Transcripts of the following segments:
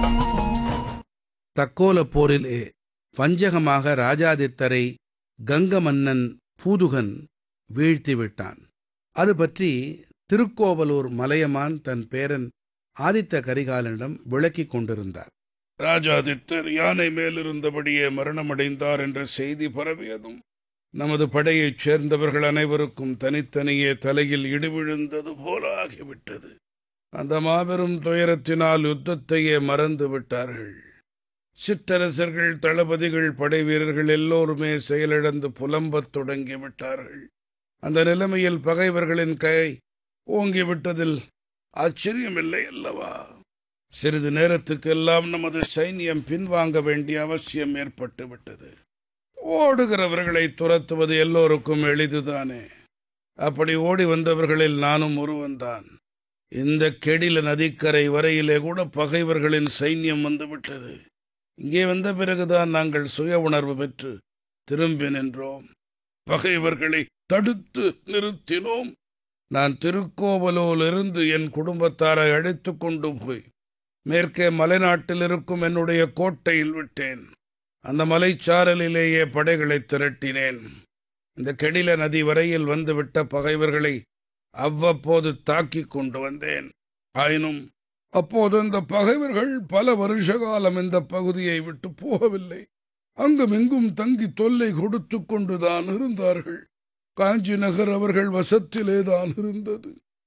தக்கோல போரிலே வஞ்சகமாக ராஜாதித்தரை கங்க மன்னன் பூதுகன் வீழ்த்திவிட்டான். அது பற்றி திருக்கோவலூர் மலையமான் தன் பேரன் ஆதித்த கரிகாலனிடம் விளக்கிக் கொண்டிருந்தார். ராஜாதித்தர் யானை மேலிருந்தபடியே மரணமடைந்தார் என்ற செய்தி பரவியதும் நமது படையைச் சேர்ந்தவர்கள் அனைவருக்கும் தனித்தனியே தலையில் இடிவிழுந்தது போல ஆகிவிட்டது. அந்த மாபெரும் துயரத்தினால் யுத்தத்தையே மறந்து விட்டார்கள். சிற்றரசர்கள், தளபதிகள், படை வீரர்கள் எல்லோருமே செயலிழந்து புலம்பத் தொடங்கிவிட்டார்கள். அந்த நிலைமையில் பகைவர்களின் கை ஓங்கிவிட்டதில் ஆச்சரியமில்லை அல்லவா? சிறிது நேரத்துக்கெல்லாம் நமது சைன்யம் பின்வாங்க வேண்டிய அவசியம் ஏற்பட்டு விட்டது. ஓடுகிறவர்களை துரத்துவது எல்லோருக்கும் எளிதுதானே. அப்படி ஓடி வந்தவர்களில் நானும் ஒருவன்தான். இந்த கெடில நதிக்கரை வரையிலே கூட பகைவர்களின் சைன்யம் வந்துவிட்டது. இங்கே வந்த பிறகுதான் நாங்கள் சுய உணர்வு பெற்று திரும்பி நின்றோம். பகைவர்களை தடுத்து நிறுத்தினோம். நான் திருக்கோவலூரிலிருந்து என் குடும்பத்தாரை அழைத்து கொண்டு போய் மேற்கே மலைநாட்டில் இருக்கும் என்னுடைய கோட்டையில் விட்டேன். அந்த மலைச்சாரலிலேயே படைகளை திரட்டினேன். இந்த கெடில நதி வரையில் வந்துவிட்ட பகைவர்களை அவ்வப்போது தாக்கிக் கொண்டு வந்தேன். ஆயினும் அப்போது அந்த பகைவர்கள் பல வருஷ காலம் இந்த பகுதியை விட்டு போகவில்லை. அங்குமிங்கும் தங்கி தொல்லை கொடுத்து கொண்டுதான் இருந்தார்கள். காஞ்சி நகர் அவர்கள் வசத்திலேதான் இருந்தது.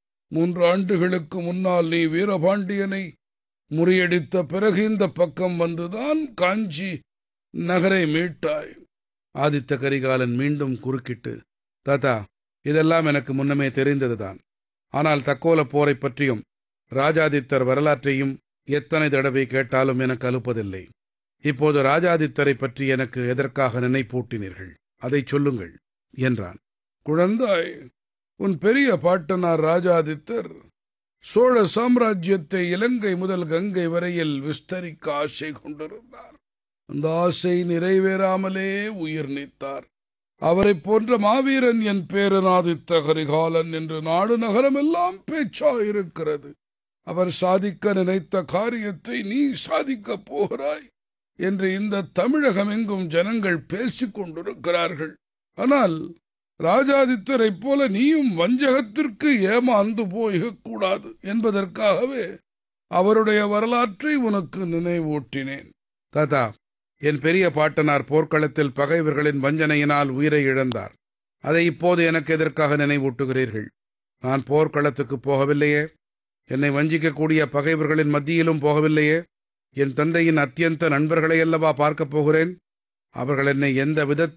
3 ஆண்டுகளுக்கு முன்னால் நீ வீரபாண்டியனை முறியடித்த பிறகு இந்த பக்கம் வந்துதான் காஞ்சி நகரை மீட்டாய். ஆதித்த கரிகாலன் மீண்டும் குறுக்கிட்டு, தாத்தா, இதெல்லாம் எனக்கு முன்னமே தெரிந்ததுதான். ஆனால் தக்கோல போரை பற்றியும் ராஜாதித்தர் வரலாற்றையும் எத்தனை தடவை கேட்டாலும் எனக்கு அலுப்பதில்லை. இப்போது ராஜாதித்தரை பற்றி எனக்கு எதற்காக நினைப்பூட்டினீர்கள்? அதை சொல்லுங்கள் என்றான். குழந்தாய், உன் பெரிய பாட்டனார் ராஜாதித்தர் சோழ சாம்ராஜ்யத்தை இலங்கை முதல் கங்கை வரையில் விஸ்தரிக்க ஆசை கொண்டிருந்தார். அந்த ஆசை நிறைவேறாமலே உயிர் நீத்தார். அவரை போன்ற மாவீரன் என் பேரன் ஆதித்த கரிகாலன் என்று நாடு நகரமெல்லாம் பேச்சாயிருக்கிறது. அவர் சாதிக்க நினைத்த காரியத்தை நீ சாதிக்கப் போகிறாய் என்று இந்த தமிழகம் எங்கும் ஜனங்கள் பேசிக் கொண்டிருக்கிறார்கள். ஆனால் ராஜாதித்தரைப் போல நீயும் வஞ்சகத்திற்கு ஏமாந்து போய்கக்கூடாது என்பதற்காகவே அவருடைய வரலாற்றை உனக்கு நினைவூட்டினேன். தாத்தா, என் பெரிய பாட்டனார் போர்க்களத்தில் பகைவர்களின் வஞ்சனையினால் உயிரை இழந்தார். அதை இப்போது எனக்கு எதற்காக நினைவூட்டுகிறீர்கள்? நான் போர்க்களத்துக்கு போகவில்லையே. என்னை வஞ்சிக்கக்கூடிய பகைவர்களின் மத்தியிலும் போகவில்லையே. என் தந்தையின் அத்தியந்த நண்பர்களை அல்லவா பார்க்கப் போகிறேன். அவர்கள் என்னை எந்த விதத்தில்